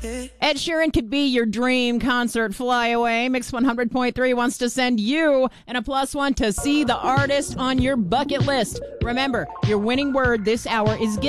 Ed Sheeran could be your dream concert flyaway. Mix 100.3 wants to send you and a +1 to see the artist on your bucket list. Remember, your winning word this hour is